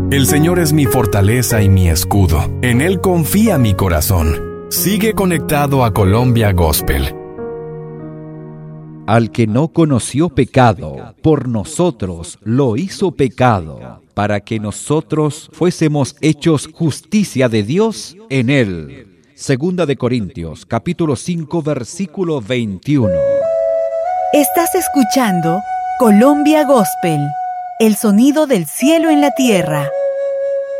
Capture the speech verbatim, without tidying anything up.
El Señor es mi fortaleza y mi escudo. En Él confía mi corazón. Sigue conectado a Colombia Gospel. Al que no conoció pecado, por nosotros lo hizo pecado, para que nosotros fuésemos hechos justicia de Dios en Él. Segunda de Corintios, capítulo cinco, versículo veintiuno. Estás escuchando Colombia Gospel, el sonido del cielo en la tierra.